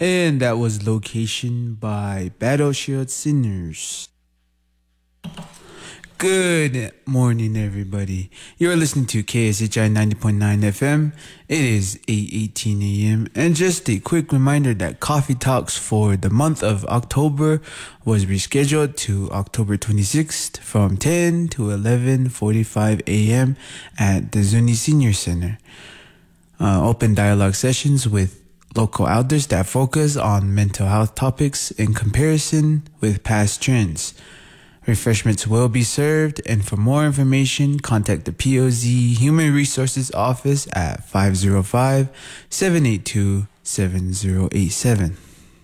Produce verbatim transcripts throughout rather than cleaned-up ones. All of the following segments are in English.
And that was Location by Battleshield Sinners. Good morning, everybody. You're listening to K S H I ninety point nine F M. It is eight eighteen a.m. And just a quick reminder that Coffee Talks for the month of October was rescheduled to October twenty-sixth from ten to eleven forty-five a.m. at the Zuni Senior Center. Uh, open dialogue sessions with local elders that focus on mental health topics in comparison with past trends. Refreshments will be served, and for more information, contact the P O Z Human Resources Office at five oh five, seven eight two, seven oh eight seven.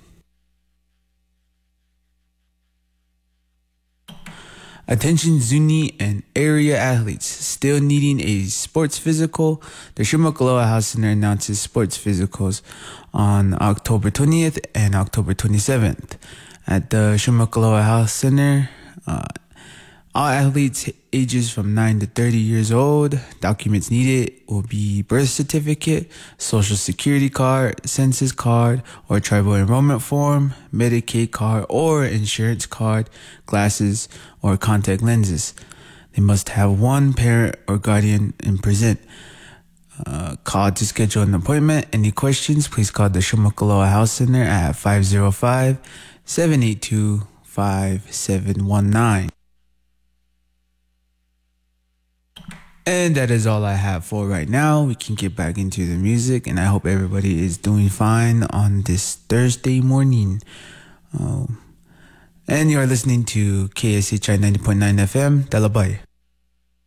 Attention Zuni and area athletes still needing a sports physical. The Shumakaloa House Center announces sports physicals on October twentieth and October twenty-seventh. At the Shumakaloa House Center, uh, all athletes ages from nine to thirty years old. Documents needed will be birth certificate, social security card, census card, or tribal enrollment form, Medicaid card or insurance card, glasses, or contact lenses. They must have one parent or guardian in present. Uh, call to schedule an appointment. Any questions, please call the Shumakaloa House Center at five oh five, seven eight two, five seven one nine. And that is all I have for right now. We can get back into the music, and I hope everybody is doing fine on this Thursday morning. Uh, and you're listening to K S H I ninety point nine F M, Dalabay.